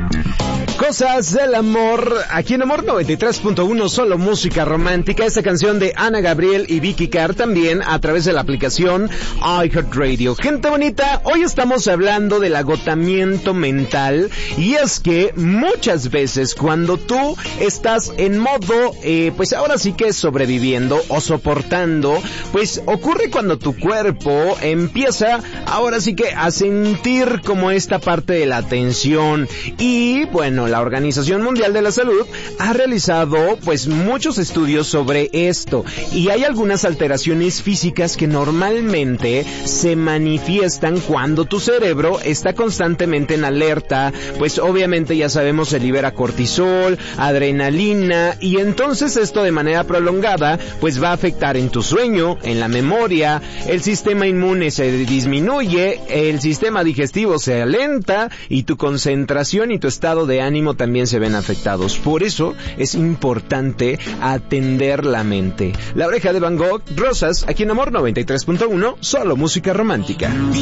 Cosas del amor, aquí en Amor 93.1, solo música romántica. Esta canción de Ana Gabriel y Vicky Carr, también a través de la aplicación iHeartRadio. Gente bonita, hoy estamos hablando del agotamiento mental, y es que muchas veces cuando tú estás en modo, pues ahora sí que sobreviviendo o soportando, pues ocurre cuando tu cuerpo empieza ahora sí que a sentir como esta parte de la tensión. Y bueno, la Organización Mundial de la Salud ha realizado pues muchos estudios sobre esto, y hay algunas alteraciones físicas que normalmente se manifiestan cuando tu cerebro está constantemente en alerta. Pues obviamente ya sabemos, se libera cortisol, adrenalina, y entonces esto de manera prolongada pues va a afectar en tu sueño, en la memoria, el sistema inmune se disminuye, el sistema digestivo se alenta, y tu concentración y tu estado de ánimo también se ven afectados. Por eso es importante atender la mente. La Oreja de Van Gogh, Rosas, aquí en Amor 93.1, solo música romántica.